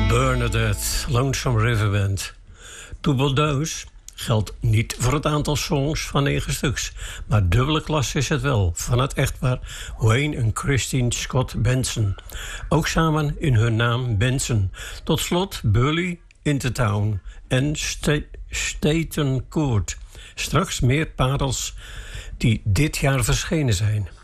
Bernadette, Lonesome River Band. Toebeldeus geldt niet voor het aantal songs van 9 stuks, maar dubbele klasse is het wel van het echtpaar Wayne en Christine Scott Benson. Ook samen in hun naam Benson. Tot slot Burley, Intertown en Staten Court. Straks meer parels die dit jaar verschenen zijn.